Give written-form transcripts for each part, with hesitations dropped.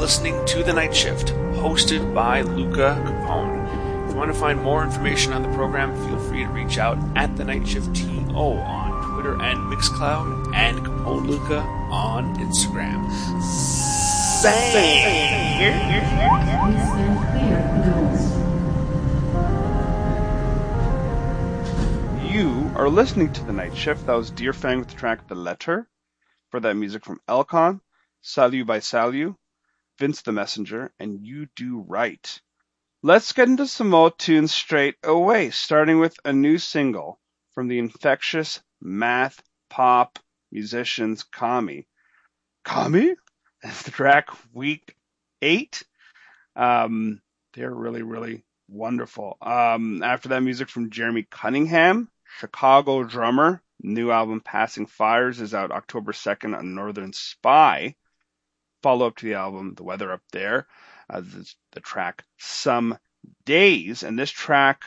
listening to The Night Shift, hosted by Luca Capone. If you want to find more information on the program, feel free to reach out at The Night Shift TO on Twitter and Mixcloud, and Capone Luca on Instagram. You are listening to The Night Shift. That was Dear Fang with the track The Letter. For that music from Elcon, Salut by Salut, Vince the Messenger, and You Do Right. Let's get into some more tunes straight away, starting with a new single from the infectious math pop musicians Kami. Kami? That's the track Week 8. They're really, really wonderful. After that, music from Jeremy Cunningham, Chicago drummer. New album Passing Fires is out October 2nd on Northern Spy. Follow up to the album The Weather Up There, the track Some Days. And this track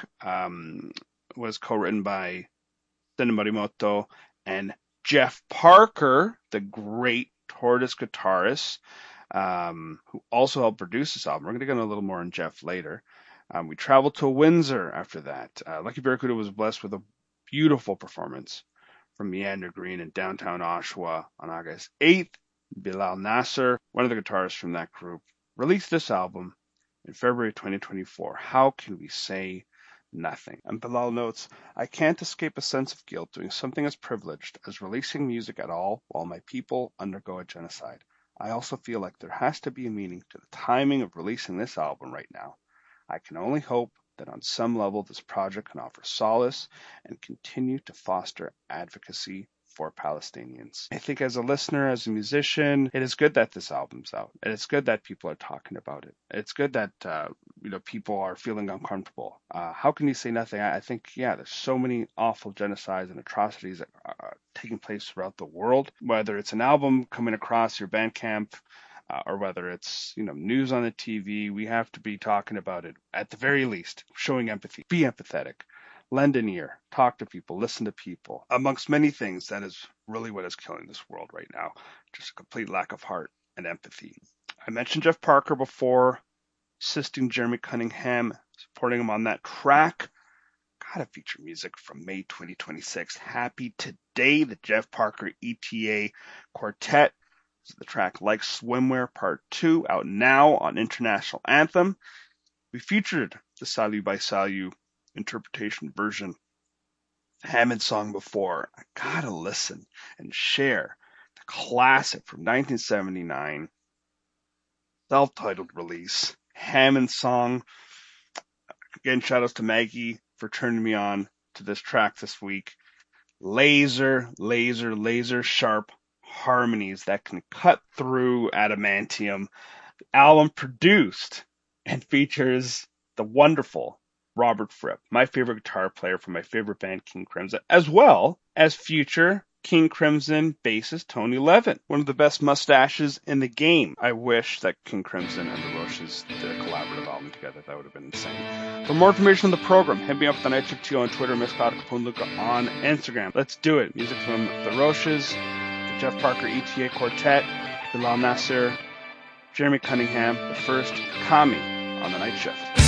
was co-written by Sen Morimoto and Jeff Parker, the great Tortoise guitarist, who also helped produce this album. We're going to get a little more on Jeff later. We traveled to Windsor after that. Lucky Barracuda was blessed with a beautiful performance from Meander Green in downtown Oshawa on August 8th. Bilal Nasser, one of the guitarists from that group, released this album in February 2024. How can we say nothing? And Bilal notes, I can't escape a sense of guilt doing something as privileged as releasing music at all while my people undergo a genocide. I also feel like there has to be a meaning to the timing of releasing this album right now. I can only hope that on some level this project can offer solace and continue to foster advocacy for Palestinians. I think as a listener, as a musician, it is good that this album's out. And it's good that people are talking about it. It's good that people are feeling uncomfortable. How can you say nothing? I think, there's so many awful genocides and atrocities that are taking place throughout the world. Whether it's an album coming across your Bandcamp, or whether it's news on the TV, we have to be talking about it at the very least, showing empathy, be empathetic, lend an ear, talk to people, listen to people. Amongst many things, that is really what is killing this world right now, just a complete lack of heart and empathy. I mentioned Jeff Parker before, assisting Jeremy Cunningham, supporting him on that track. Gotta feature music from May 2026. Happy Today, the Jeff Parker ETA Quartet. The track Like Swimwear Part 2 out now on International Anthem. We featured the Salut by Salut interpretation version Hammond song before. I gotta listen and share the classic from 1979 self-titled release Hammond song. Again, shout outs to Maggie for turning me on to this track this week. Laser sharp harmonies that can cut through adamantium. The album produced and features the wonderful Robert Fripp, my favorite guitar player from my favorite band King Crimson, as well as future King Crimson bassist Tony Levin, one of the best mustaches in the game. I wish that King Crimson and the Roches did a collaborative album together. That would have been insane. For more information on the program, hit me up at The Night Shift TO on Twitter, Mixcloud, Capone Luca on Instagram. Let's do it. Music from the Roches, Jeff Parker ETA Quartet, Bilal Nasser, Jeremy Cunningham, the first Kami on The Night Shift.